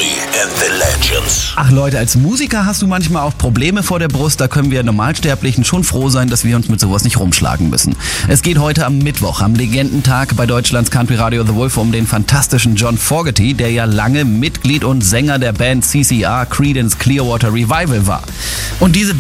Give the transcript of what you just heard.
Country and the Legends. Ach Leute, als Musiker hast du manchmal auch Probleme vor der Brust. Da können wir Normalsterblichen schon froh sein, dass wir uns mit sowas nicht rumschlagen müssen. Es geht heute am Mittwoch, am Legendentag bei Deutschlands Country Radio The Wolf, um den fantastischen John Fogerty, der ja lange Mitglied und Sänger der Band CCR Creedence Clearwater Revival war. Und diese